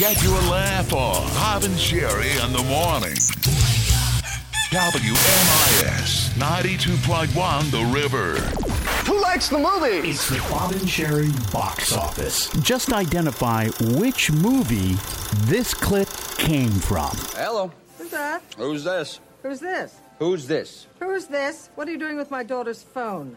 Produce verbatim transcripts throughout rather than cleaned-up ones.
Get your laugh on. Bob and Sherry in the morning. W M I S ninety-two point one The River. Who likes the movie? It's the Bob and Sherry box office. Just identify which movie this clip came from. Hello. Who's that? Who's this? Who's this? Who's this? Who's this? What are you doing with my daughter's phone?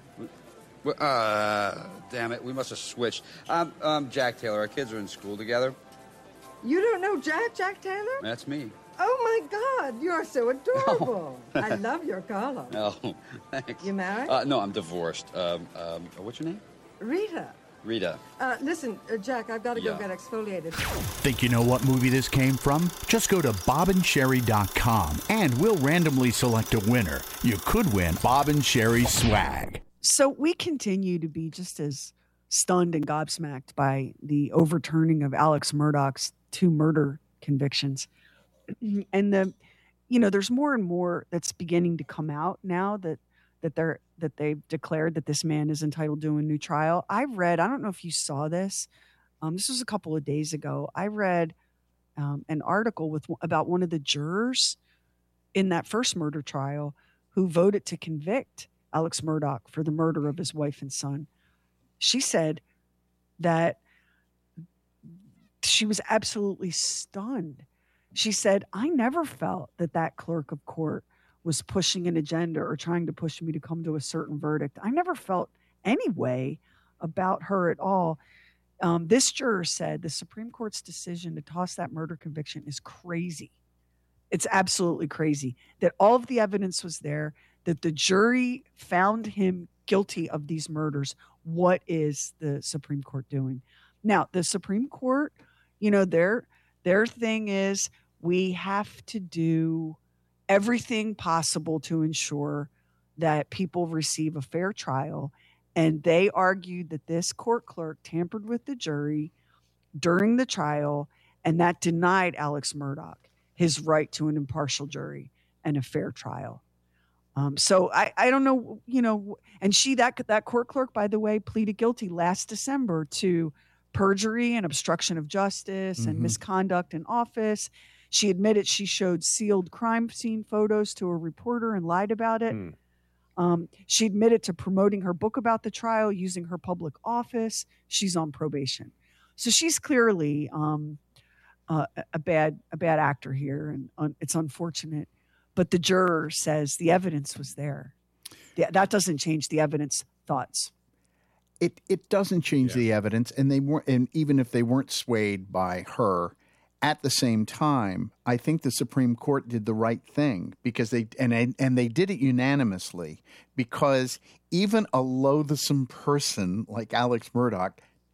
Uh, damn it. We must have switched. I'm um, um, Jack Taylor. Our kids are in school together. You don't know Jack, Jack Taylor? That's me. Oh, my God. You're so adorable. I love your collar. Oh, thanks. You married? Uh, no, I'm divorced. Um, um, what's your name? Rita. Rita. Uh, listen, uh, Jack, I've got to Yeah. go get exfoliated. Think you know what movie this came from? Just go to bob and sherry dot com and we'll randomly select a winner. You could win Bob and Sherry swag. So we continue to be just as stunned and gobsmacked by the overturning of Alex Murdaugh's two murder convictions. And the, you know, there's more and more that's beginning to come out now that that they're that they've declared that this man is entitled to a new trial. I read, I don't know if you saw this. Um, this was a couple of days ago. I read um, an article with about one of the jurors in that first murder trial who voted to convict Alex Murdaugh for the murder of his wife and son. She said that she was absolutely stunned. She said, I never felt that that clerk of court was pushing an agenda or trying to push me to come to a certain verdict. I never felt any way about her at all. Um, this juror said the Supreme Court's decision to toss that murder conviction is crazy. It's absolutely crazy that all of the evidence was there, that the jury found him guilty of these murders. What is the Supreme Court doing? Now, the Supreme Court, you know, their their thing is we have to do everything possible to ensure that people receive a fair trial. And they argued that this court clerk tampered with the jury during the trial, and that denied Alex Murdaugh his right to an impartial jury and a fair trial. Um, so I, I don't know, you know, and she, that, that court clerk, by the way, pleaded guilty last December to perjury and obstruction of justice mm-hmm. and misconduct in office. She admitted she showed sealed crime scene photos to a reporter and lied about it. Mm. Um, she admitted to promoting her book about the trial using her public office. She's on probation. So she's clearly um, uh, a bad a bad actor here, and un- it's unfortunate. But the juror says the evidence was there. Yeah, that doesn't change the evidence. Thoughts? It it doesn't change yeah. the evidence, and they weren't. And even if they weren't swayed by her, at the same time, I think the Supreme Court did the right thing because they and and they did it unanimously because even a loathsome person like Alex Murdaugh,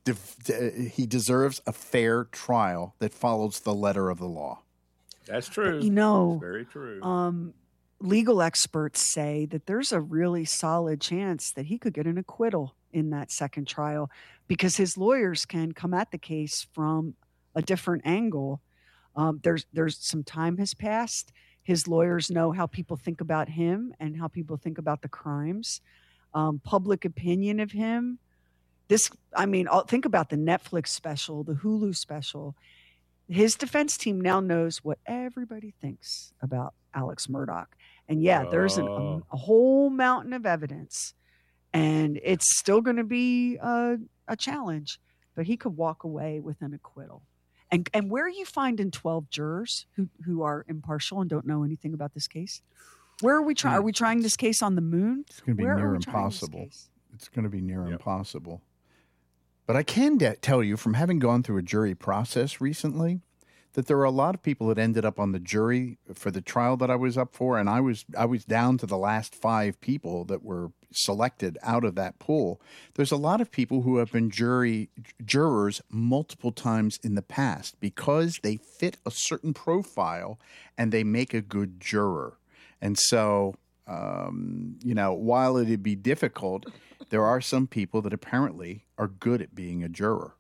he deserves a fair trial that follows the letter of the law. That's true. You know, That's very true. Um, legal experts say that there's a really solid chance that he could get an acquittal in that second trial because his lawyers can come at the case from a different angle. Um, there's there's some time has passed. His lawyers know how people think about him and how people think about the crimes. Um, public opinion of him. This, I mean, I'll think about the Netflix special, the Hulu special. His defense team now knows what everybody thinks about Alex Murdaugh. And yeah, there's an, a, a whole mountain of evidence, and it's still going to be a, a challenge, but he could walk away with an acquittal. And and where are you finding twelve jurors who, who are impartial and don't know anything about this case? Where are we trying? Are we trying this case on the moon? It's going to be where near impossible. It's going to be near yep. impossible. But I can de- tell you from having gone through a jury process recently that there are a lot of people that ended up on the jury for the trial that I was up for, and I was I was down to the last five people that were selected out of that pool. There's a lot of people who have been jury jurors multiple times in the past because they fit a certain profile and they make a good juror. And so, um, you know, while it'd be difficult, there are some people that apparently are good at being a juror.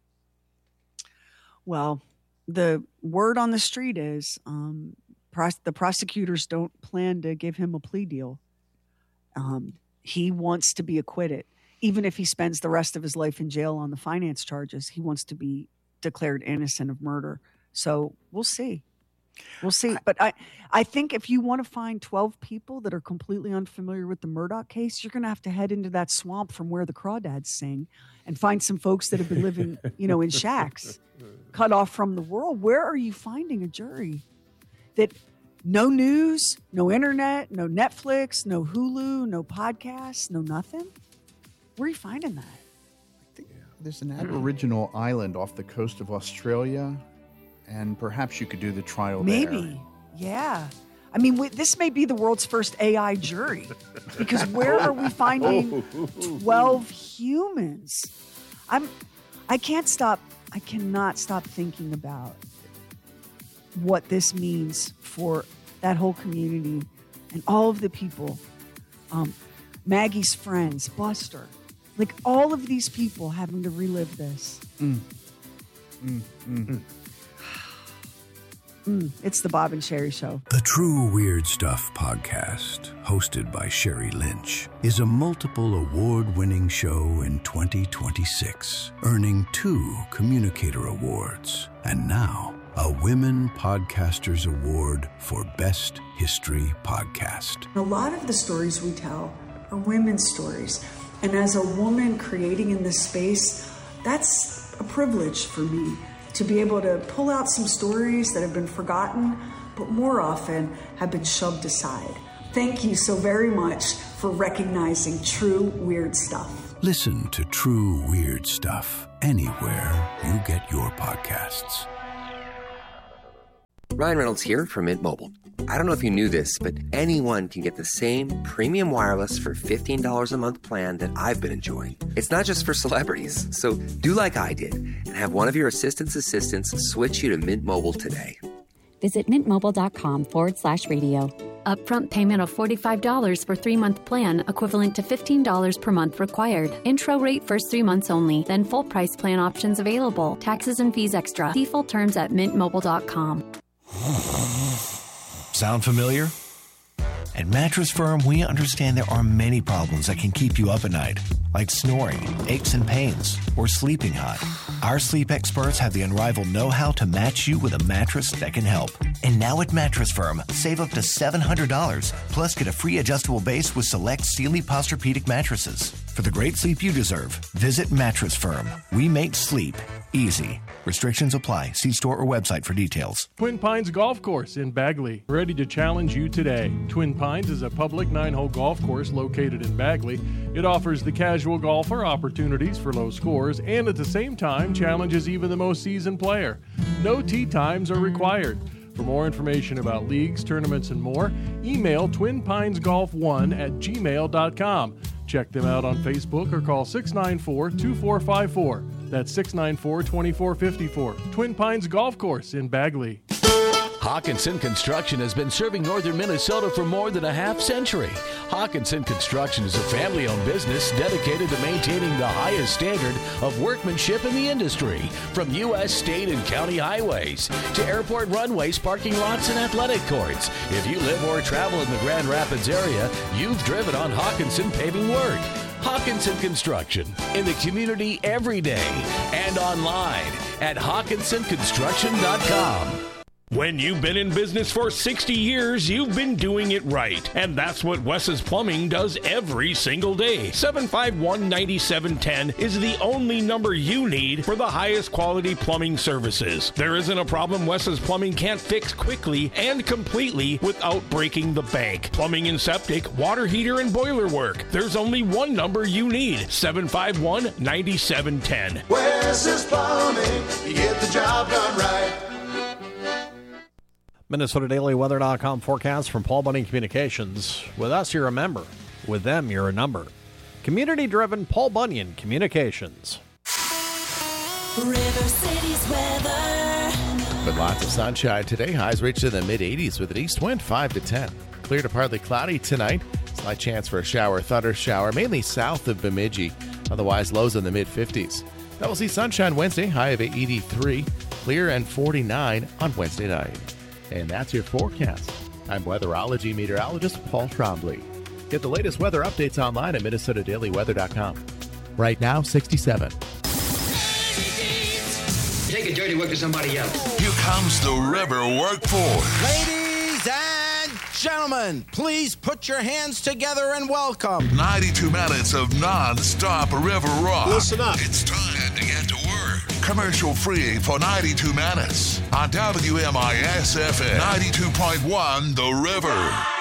Well, the word on the street is um, pros- the prosecutors don't plan to give him a plea deal. Um, he wants to be acquitted. Even if he spends the rest of his life in jail on the finance charges, he wants to be declared innocent of murder. So we'll see. We'll see. But I, I think if you want to find twelve people that are completely unfamiliar with the Murdaugh case, you're going to have to head into that swamp from where the crawdads sing and find some folks that have been living, you know, in shacks, cut off from the world. Where are you finding a jury that no news, no internet, no Netflix, no Hulu, no podcasts, no nothing? Where are you finding that? I think there's an Aboriginal island off the coast of Australia, and perhaps you could do the trial Maybe. there. Maybe. Yeah. I mean, we, this may be the world's first A I jury, because where are we finding twelve humans? I'm, I can't stop, I cannot stop thinking about what this means for that whole community and all of the people, um, Maggie's friends, Buster, like all of these people having to relive this. Mm. Mm, mm. Mm. Mm, it's the Bob and Sherry Show. The True Weird Stuff podcast, hosted by Sherry Lynch, is a multiple award-winning show in twenty twenty-six, earning two Communicator Awards, and now a Women Podcasters Award for Best History Podcast. A lot of the stories we tell are women's stories, and as a woman creating in this space, that's a privilege for me. To be able to pull out some stories that have been forgotten, but more often have been shoved aside. Thank you so very much for recognizing True Weird Stuff. Listen to True Weird Stuff anywhere you get your podcasts. Ryan Reynolds here from Mint Mobile. I don't know if you knew this, but anyone can get the same premium wireless for fifteen dollars a month plan that I've been enjoying. It's not just for celebrities. So do like I did and have one of your assistant's assistants switch you to Mint Mobile today. Visit mintmobile.com forward slash radio. Upfront payment of forty-five dollars for three-month plan, equivalent to fifteen dollars per month required. Intro rate first three months only, then full price plan options available. Taxes and fees extra. See full terms at mint mobile dot com. Sound familiar? At Mattress Firm, we understand there are many problems that can keep you up at night, like snoring, aches and pains, or sleeping hot. Our sleep experts have the unrivaled know-how to match you with a mattress that can help. And now at Mattress Firm, save up to seven hundred dollars, plus get a free adjustable base with select Sealy Posturepedic mattresses. For the great sleep you deserve, visit Mattress Firm. We make sleep easy. Restrictions apply. See store or website for details. Twin Pines Golf Course in Bagley, ready to challenge you today. Twin Pines is a public nine-hole golf course located in Bagley. It offers the casual golfer opportunities for low scores and at the same time challenges even the most seasoned player. No tee times are required. For more information about leagues, tournaments, and more, email twin pines golf one at gmail dot com. Check them out on Facebook or call six nine four, two four five four. That's six nine four, two four five four. Twin Pines Golf Course in Bagley. Hawkinson Construction has been serving northern Minnesota for more than a half century. Hawkinson Construction is a family-owned business dedicated to maintaining the highest standard of workmanship in the industry, from U S state and county highways to airport runways, parking lots, and athletic courts. If you live or travel in the Grand Rapids area, you've driven on Hawkinson paving work. Hawkinson Construction, in the community every day and online at hawkinson construction dot com. When you've been in business for sixty years, you've been doing it right. And that's what Wes's Plumbing does every single day. seven five one, nine seven one zero is the only number you need for the highest quality plumbing services. There isn't a problem Wes's Plumbing can't fix quickly and completely without breaking the bank. Plumbing and septic, water heater, and boiler work. There's only one number you need. seven five one, nine seven one zero. Wes's Plumbing, you get the job done right. Minnesota Daily Weather dot com forecast from Paul Bunyan Communications. With us, you're a member. With them, you're a number. Community-driven Paul Bunyan Communications. River City's weather. With lots of sunshine today, highs reach in the mid eighties with an east wind five to ten. Clear to partly cloudy tonight. Slight chance for a shower, thunder shower, mainly south of Bemidji. Otherwise, lows in the mid fifties. Then we'll see sunshine Wednesday, high of eighty-three. Clear and forty-nine on Wednesday night. And that's your forecast. I'm weatherology meteorologist Paul Trombley. Get the latest weather updates online at Minnesota Daily Weather dot com. Right now, sixty-seven. Take a dirty work to somebody else. Here comes the River Workforce. Ladies and gentlemen, please put your hands together and welcome. ninety-two minutes of non-stop river rock. Listen up. It's time to get to work. Commercial free for ninety-two minutes on W M I S F M ninety-two point one The River.